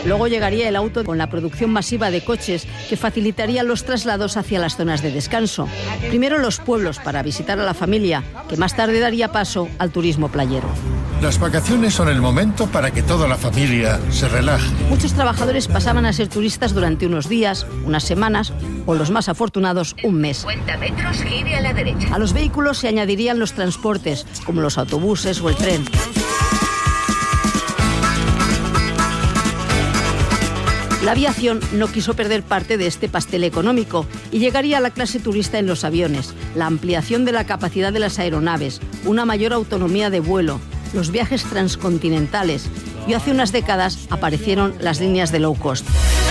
Luego llegaría el auto con la producción masiva de coches que facilitaría los traslados hacia las zonas de descanso. Primero los pueblos para visitar a la familia, que más tarde daría paso al turismo playero. Las vacaciones son el momento para que toda la familia se relaje. Muchos trabajadores pasaban a ser turistas durante unos días, unas semanas o los más afortunados un mes. 50 metros, gire a la derecha. A los vehículos se añadirían los transportes, como los autobuses o el tren. La aviación no quiso perder parte de este pastel económico y llegaría a la clase turista en los aviones, la ampliación de la capacidad de las aeronaves, una mayor autonomía de vuelo, los viajes transcontinentales y hace unas décadas aparecieron las líneas de low cost.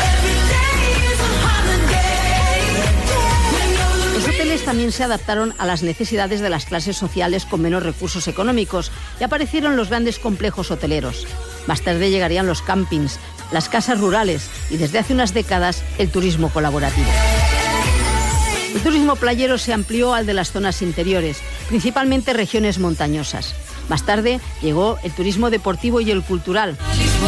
Los hoteles también se adaptaron a las necesidades de las clases sociales con menos recursos económicos y aparecieron los grandes complejos hoteleros. Más tarde llegarían los campings, las casas rurales y desde hace unas décadas el turismo colaborativo. El turismo playero se amplió al de las zonas interiores, principalmente regiones montañosas. Más tarde llegó el turismo deportivo y el cultural.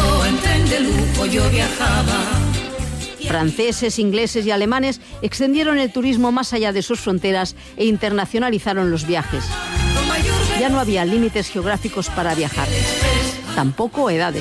Franceses, ingleses y alemanes extendieron el turismo más allá de sus fronteras e internacionalizaron los viajes. Ya no había límites geográficos para viajar, tampoco edades.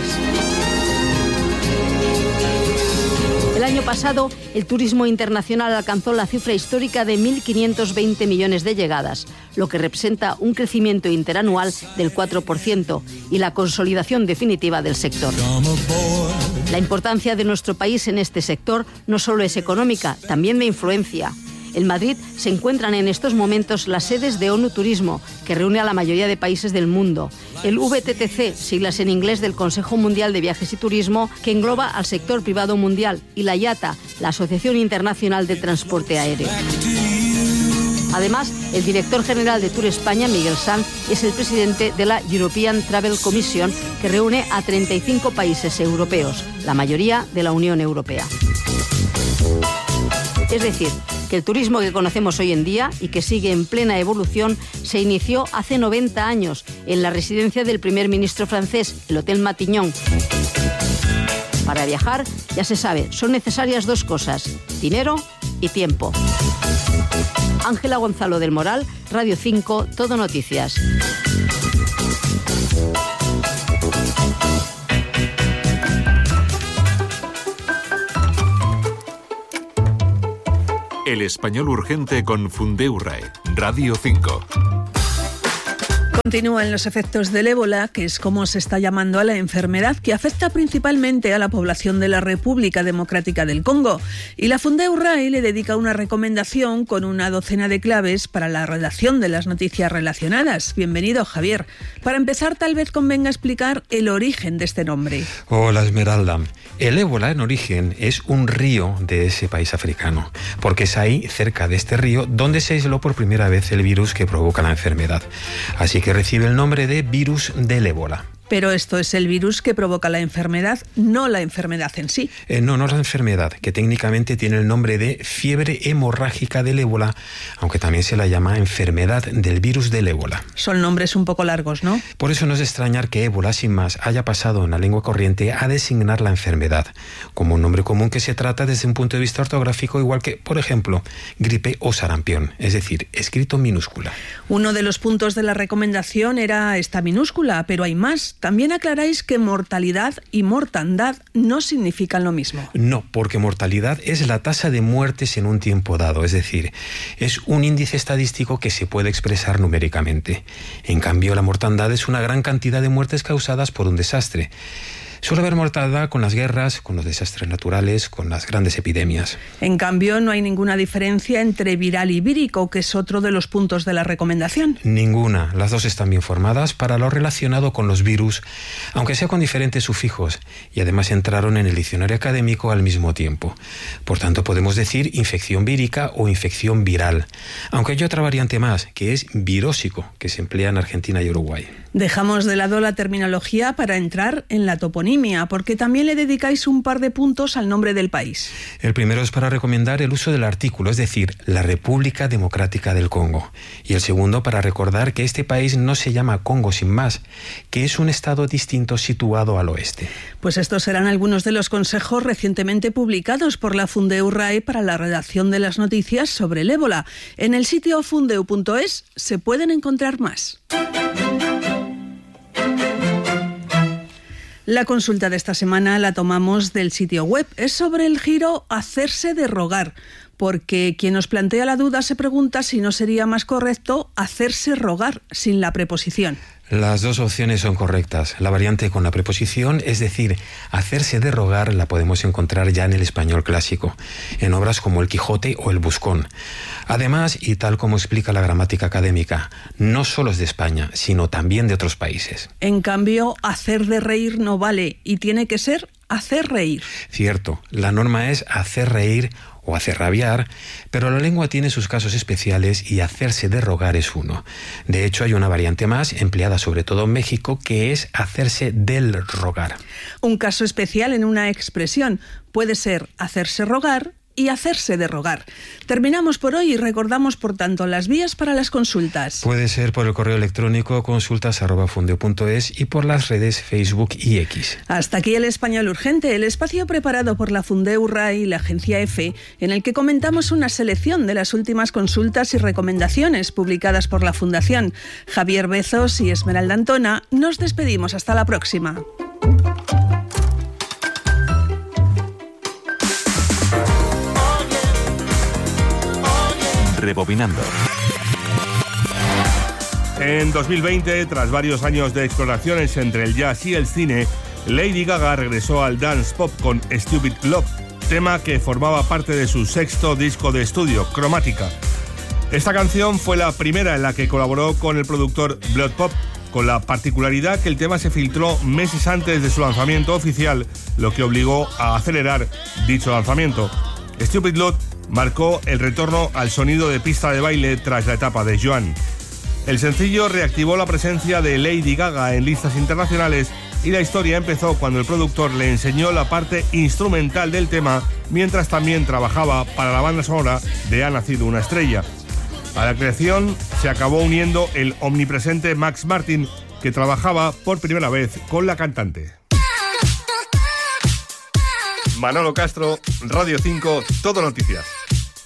El año pasado, el turismo internacional alcanzó la cifra histórica de 1.520 millones de llegadas, lo que representa un crecimiento interanual del 4% y la consolidación definitiva del sector. La importancia de nuestro país en este sector no solo es económica, también de influencia. En Madrid se encuentran en estos momentos las sedes de ONU Turismo, que reúne a la mayoría de países del mundo, el VTTC, siglas en inglés del Consejo Mundial de Viajes y Turismo, que engloba al sector privado mundial, y la IATA, la Asociación Internacional de Transporte Aéreo. Además, el director general de Tour España, Miguel Sanz, es el presidente de la European Travel Commission, que reúne a 35 países europeos, la mayoría de la Unión Europea. Es decir, que el turismo que conocemos hoy en día y que sigue en plena evolución se inició hace 90 años en la residencia del primer ministro francés, el Hotel Matignon. Para viajar, ya se sabe, son necesarias dos cosas: dinero y tiempo. Ángela Gonzalo del Moral, Radio 5, Todo Noticias. El español urgente con Fundeurrae, Radio 5. Continúan los efectos del ébola, que es como se está llamando a la enfermedad que afecta principalmente a la población de la República Democrática del Congo. Y la Fundeurrae le dedica una recomendación con una docena de claves para la redacción de las noticias relacionadas. Bienvenido, Javier. Para empezar, tal vez convenga explicar el origen de este nombre. Hola, Esmeralda. El ébola, en origen, es un río de ese país africano, porque es ahí, cerca de este río, donde se aisló por primera vez el virus que provoca la enfermedad. Así que recibe el nombre de virus del ébola. Pero esto es el virus que provoca la enfermedad, no la enfermedad en sí. No es la enfermedad, que técnicamente tiene el nombre de fiebre hemorrágica del ébola, aunque también se la llama enfermedad del virus del ébola. Son nombres un poco largos, ¿no? Por eso no es de extrañar que ébola, sin más, haya pasado en la lengua corriente a designar la enfermedad, como un nombre común que se trata desde un punto de vista ortográfico, igual que, por ejemplo, gripe o sarampión, es decir, escrito en minúscula. Uno de los puntos de la recomendación era esta minúscula, pero hay más. También aclaráis que mortalidad y mortandad no significan lo mismo. No, porque mortalidad es la tasa de muertes en un tiempo dado, es decir, es un índice estadístico que se puede expresar numéricamente. En cambio, la mortandad es una gran cantidad de muertes causadas por un desastre. Suele haber mortalidad con las guerras, con los desastres naturales, con las grandes epidemias. En cambio, no hay ninguna diferencia entre viral y vírico, que es otro de los puntos de la recomendación. Ninguna. Las dos están bien formadas para lo relacionado con los virus, aunque sea con diferentes sufijos, y además entraron en el diccionario académico al mismo tiempo. Por tanto, podemos decir infección vírica o infección viral, aunque hay otra variante más, que es virósico, que se emplea en Argentina y Uruguay. Dejamos de lado la terminología para entrar en la toponimia. toponimia, porque también le dedicáis un par de puntos al nombre del país. El primero es para recomendar el uso del artículo, es decir, la República Democrática del Congo. Y el segundo para recordar que este país no se llama Congo sin más, que es un estado distinto situado al oeste. Pues estos serán algunos de los consejos recientemente publicados por la Fundeu RAE para la redacción de las noticias sobre el ébola. En el sitio fundeu.es se pueden encontrar más. La consulta de esta semana la tomamos del sitio web. Es sobre el giro hacerse de rogar, porque quien nos plantea la duda se pregunta si no sería más correcto hacerse rogar sin la preposición. Las dos opciones son correctas. La variante con la preposición, es decir, hacerse de rogar, la podemos encontrar ya en el español clásico, en obras como El Quijote o El Buscón. Además, y tal como explica la gramática académica, no solo es de España, sino también de otros países. En cambio, hacer de reír no vale y tiene que ser hacer reír. Cierto, la norma es hacer reír o hacer rabiar, pero la lengua tiene sus casos especiales y hacerse de rogar es uno. De hecho, hay una variante más, empleada sobre todo en México, que es hacerse del rogar. Un caso especial en una expresión puede ser hacerse rogar y hacerse de rogar. Terminamos por hoy y recordamos, por tanto, las vías para las consultas. Puede ser por el correo electrónico consultas@fundeu.es y por las redes Facebook y X. Hasta aquí el Español Urgente, el espacio preparado por la Fundeu RAE y la agencia EFE, en el que comentamos una selección de las últimas consultas y recomendaciones publicadas por la Fundación. Javier Bezos y Esmeralda Antona, nos despedimos. Hasta la próxima. Rebobinando. En 2020, tras varios años de exploraciones entre el jazz y el cine, Lady Gaga regresó al dance pop con Stupid Love, tema que formaba parte de su sexto disco de estudio, Cromática. Esta canción fue la primera en la que colaboró con el productor Blood Pop, con la particularidad que el tema se filtró meses antes de su lanzamiento oficial, lo que obligó a acelerar dicho lanzamiento. Stupid Love marcó el retorno al sonido de pista de baile tras la etapa de Joan. El sencillo reactivó la presencia de Lady Gaga en listas internacionales y la historia empezó cuando el productor le enseñó la parte instrumental del tema, mientras también trabajaba para la banda sonora de Ha nacido una estrella. A la creación se acabó uniendo el omnipresente Max Martin, que trabajaba por primera vez con la cantante. Manolo Castro, Radio 5, Todo Noticias.